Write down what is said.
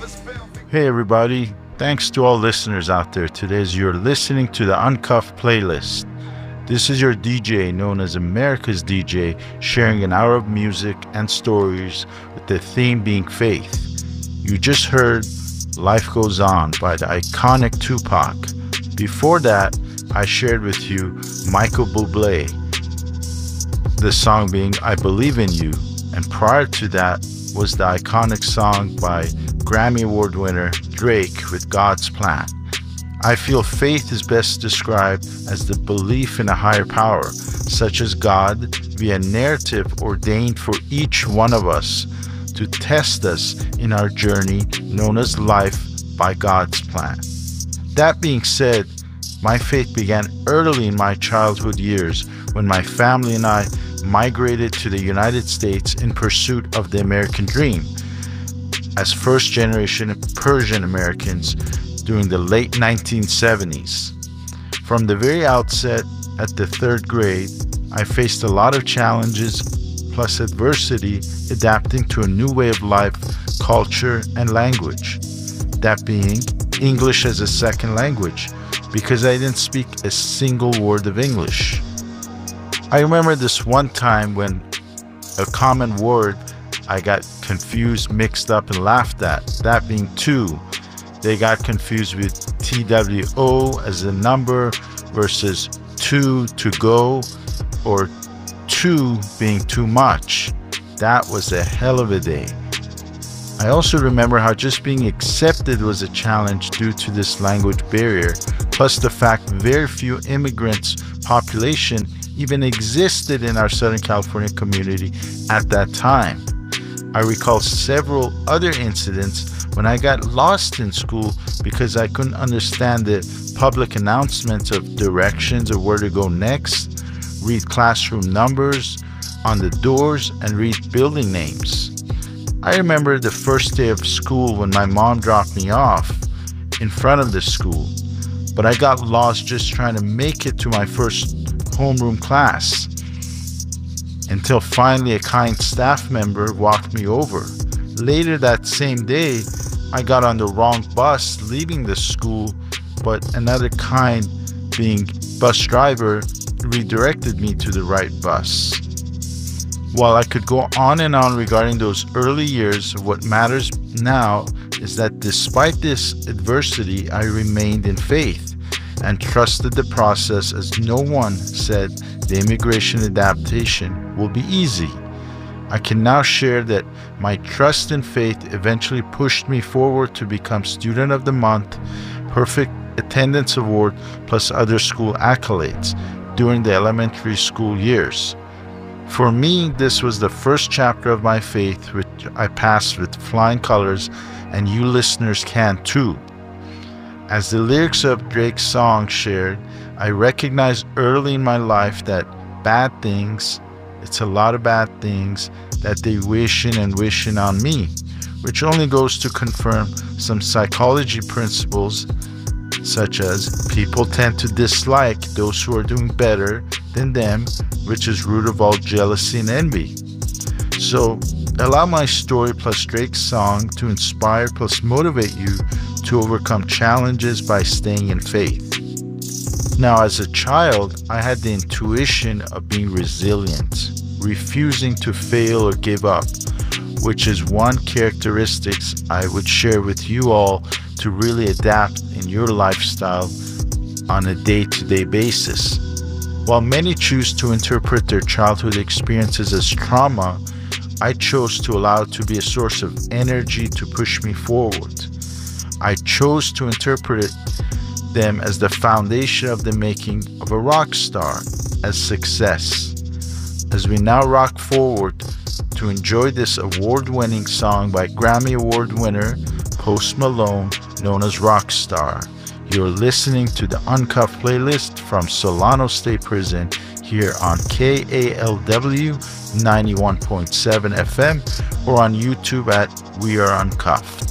Hey everybody, thanks to all listeners out there today as you're listening to the Uncuffed playlist. This is your DJ known as America's DJ, sharing an hour of music and stories with the theme being faith. You just heard Life Goes On by the iconic Tupac. Before that, I shared with you Michael Bublé, the song being I Believe in You, and prior to that was the iconic song by Grammy Award winner Drake with God's Plan. I feel faith is best described as the belief in a higher power, such as God, via narrative ordained for each one of us to test us in our journey known as life by God's plan. That being said, my faith began early in my childhood years when my family and I migrated to the United States in pursuit of the American dream as first-generation Persian Americans during the late 1970s. From the very outset, at the third grade, I faced a lot of challenges plus adversity adapting to a new way of life, culture, and language. That being English as a second language, because I didn't speak a single word of English. I remember this one time when a common word I got confused, mixed up, and laughed at, that being two. They got confused with TWO as a number versus two to go, or two being too much. That was a hell of a day. I also remember how just being accepted was a challenge due to this language barrier, plus the fact very few immigrants population even existed in our Southern California community at that time. I recall several other incidents when I got lost in school because I couldn't understand the public announcements of directions of where to go next, read classroom numbers on the doors, and read building names. I remember the first day of school when my mom dropped me off in front of the school, but I got lost just trying to make it to my first homeroom class until finally a kind staff member walked me over. Later that same day, I got on the wrong bus leaving the school, but another kind, being bus driver, redirected me to the right bus. While I could go on and on regarding those early years, what matters now is that despite this adversity, I remained in faith and trusted the process, as no one said the immigration adaptation will be easy. I can now share that my trust and faith eventually pushed me forward to become Student of the Month, Perfect Attendance Award, plus other school accolades during the elementary school years. For me, this was the first chapter of my faith, which I passed with flying colors, and you listeners can too. As the lyrics of Drake's song shared, I recognized early in my life that bad things, it's a lot of bad things, that they wishing and wishing on me, which only goes to confirm some psychology principles such as people tend to dislike those who are doing better than them, which is root of all jealousy and envy. So allow my story plus Drake's song to inspire plus motivate you to overcome challenges by staying in faith. Now, as a child, I had the intuition of being resilient, refusing to fail or give up, which is one characteristics I would share with you all to really adapt in your lifestyle on a day-to-day basis. While many choose to interpret their childhood experiences as trauma, I chose to allow it to be a source of energy to push me forward. I chose to interpret them as the foundation of the making of a rock star, as success. As we now rock forward to enjoy this award-winning song by Grammy Award winner Post Malone, known as Rockstar. You're listening to the Uncuffed playlist from Solano State Prison here on KALW 91.7 FM or on YouTube at We Are Uncuffed.